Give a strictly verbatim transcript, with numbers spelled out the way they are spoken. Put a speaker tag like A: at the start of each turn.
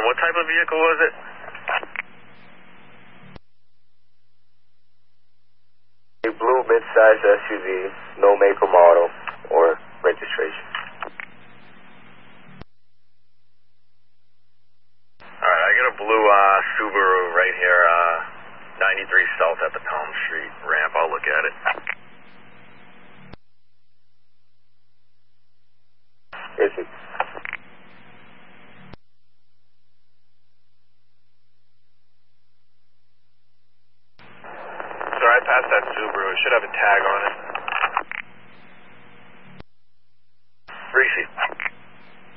A: what type of vehicle was it?
B: A blue mid-size S U V, no make or model or registration.
A: Alright, I got a blue uh, Subaru right here, uh, ninety-three South at the Palm Street ramp. I'll look at it.
B: Is it?
A: Sir, I passed that Subaru. It should have a tag on it.